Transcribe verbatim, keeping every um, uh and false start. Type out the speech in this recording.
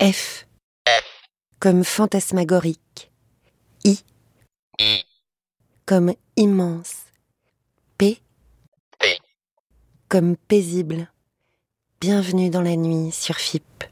F comme fantasmagorique. I comme immense. P comme paisible. Bienvenue dans la nuit sur F I P.